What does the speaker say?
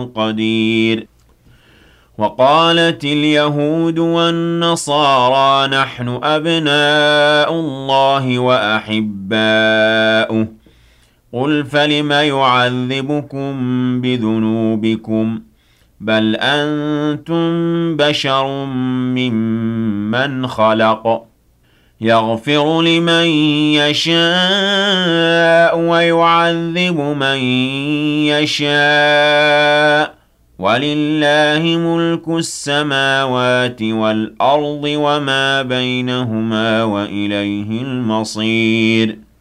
قدير. وقالت اليهود والنصارى نحن أبناء الله وأحباؤه قل فلم يعذبكم بذنوبكم بل أنتم بشر ممن خلق يغفر لمن يشاء ويعذب من يشاء ولله ملك السماوات والأرض وما بينهما وإليه المصير.